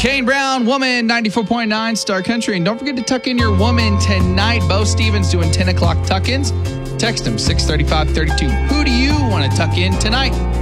Kane Brown, Woman, 94.9 Star Country. And don't forget to tuck in your woman tonight. Bo Stevens doing 10 o'clock tuck-ins. Text him, 635-32. Who do you want to tuck in tonight?